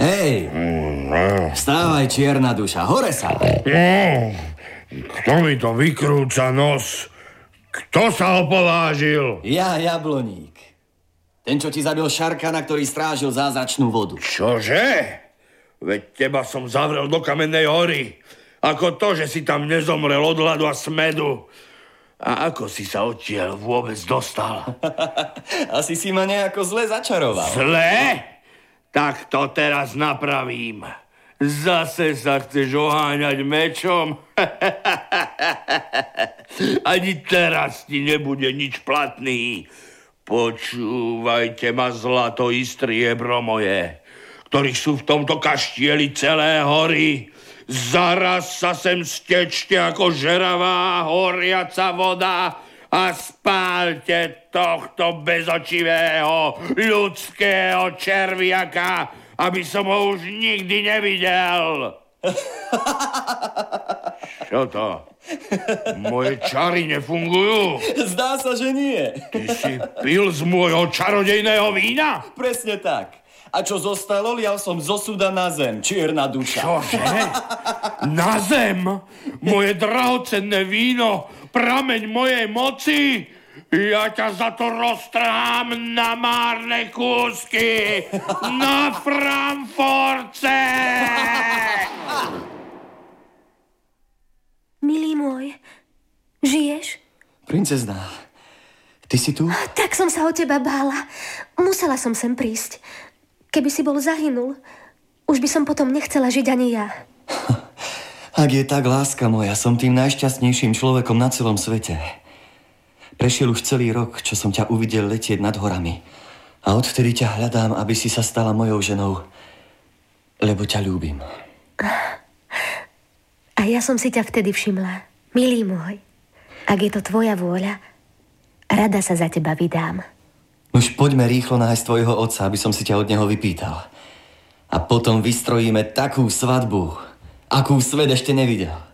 Hej, vstávaj, čierna duša, hore sa. Kto mi to vykrúca nos? Kto sa opovážil? Ja, Jabloník. Ten, čo ti zabil Šarkana, ktorý strážil zázračnú vodu. Čože? Veď teba som zavrel do Kamennej hory. Ako to, že si tam nezomrel od hladu a smedu. A ako si sa odtiaľ vôbec dostal? Asi si ma nejako zle začaroval. Zle? Tak to teraz napravím. Zase sa chceš oháňať mečom? Ani teraz ti nebude nič platný. Počúvajte ma, zlato i striebro moje, ktorých sú v tomto kaštieli celé hory. Zaraz sa sem stečte ako žeravá horiaca voda a spálte tohto bezočivého ľudského červiaka, aby som ho už nikdy nevidel. Čo to? Moje čary nefungujú? Zdá sa, že nie. Ty si pil z môjho čarodejného vína? Presne tak. A čo zostalo, lial som zo súda na zem, čierna duša. Čože? Na zem? Moje drahocenné víno, prameň mojej moci? Ja ťa za to roztrhám na márne kúsky, na Frankfurtce! Milý môj, žiješ? Princezná, ty si tu? Tak som sa o teba bála. Musela som sem prísť. Keby si bol zahynul, už by som potom nechcela žiť ani ja. Ak je tak, láska moja, som tým najšťastnejším človekom na celom svete. Prešiel už celý rok, čo som ťa uvidel letieť nad horami. A odvtedy ťa hľadám, aby si sa stala mojou ženou, lebo ťa ľúbim. A ja som si ťa vtedy všimla. Milý môj, ak je to tvoja vôľa, rada sa za teba vydám. Už poďme rýchlo nájsť tvojho otca, aby som si ťa od neho vypýtal. A potom vystrojíme takú svadbu, akú svet ešte nevidel.